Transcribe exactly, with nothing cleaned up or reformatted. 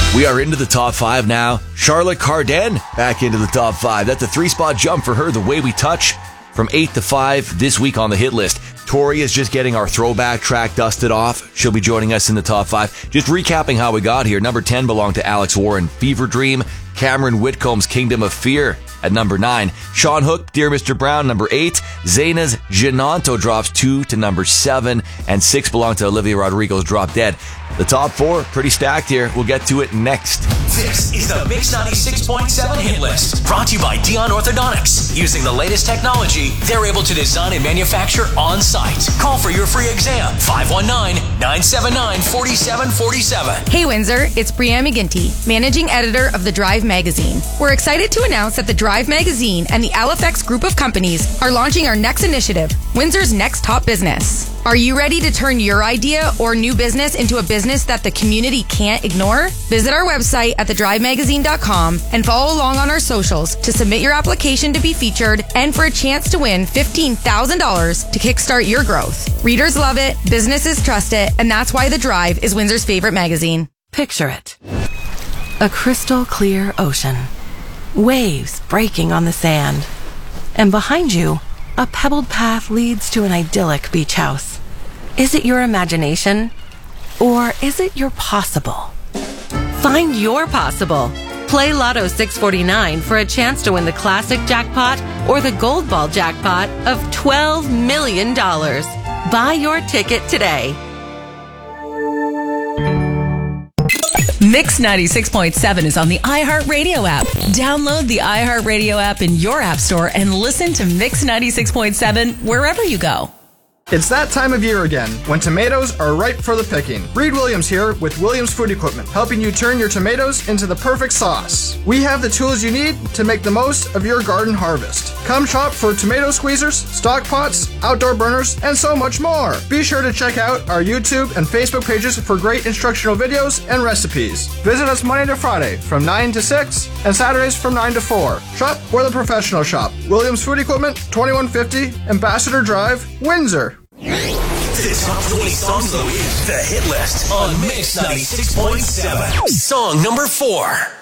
We are into the top five now. Charlotte Cardin back into the top five. That's a three-spot jump for her, The Way We Touch, from eight to five this week on the hit list. Tori is just getting our throwback track dusted off. She'll be joining us in the top five. Just recapping how we got here. Number ten belonged to Alex Warren, Fever Dream. Cameron Whitcomb's Kingdom of Fear at number nine. Sean Hook, Dear Mister Brown, number eight. Zaina's Genanto drops two to number seven. And six belong to Olivia Rodrigo's Drop Dead. The top four, pretty stacked here. We'll get to it next. This is the Mix ninety-six point seven hit list, brought to you by Dion Orthodontics. Using the latest technology, they're able to design and manufacture on site. Call for your free exam, five one nine, nine seven nine, four seven four seven. Hey Windsor, it's Brianne McGinty, managing editor of The Drive magazine. We're excited to announce that The Drive magazine and the L F X group of companies are launching our next initiative, Windsor's Next Top Business. Are you ready to turn your idea or new business into a business that the community can't ignore? Visit our website at the drive magazine dot com and follow along on our socials to submit your application to be featured and for a chance to win fifteen thousand dollars to kickstart your growth. Readers love it, businesses trust it, and that's why The Drive is Windsor's favorite magazine. Picture it. A crystal clear ocean. Waves breaking on the sand. And behind you, a pebbled path leads to an idyllic beach house. Is it your imagination? Or is it your possible? Find your possible. Play Lotto six forty-nine for a chance to win the classic jackpot or the gold ball jackpot of twelve million dollars. Buy your ticket today. Mix ninety-six point seven is on the iHeartRadio app. Download the iHeartRadio app in your app store and listen to Mix ninety-six point seven wherever you go. It's that time of year again, when tomatoes are ripe for the picking. Reed Williams here with Williams Food Equipment, helping you turn your tomatoes into the perfect sauce. We have the tools you need to make the most of your garden harvest. Come shop for tomato squeezers, stock pots, outdoor burners, and so much more. Be sure to check out our YouTube and Facebook pages for great instructional videos and recipes. Visit us Monday to Friday from nine to six and Saturdays from nine to four. Shop where the professionals shop. Williams Food Equipment, twenty-one fifty Ambassador Drive, Windsor. The top twenty songs, though, is the hit list on Mix ninety-six point seven. Song number four.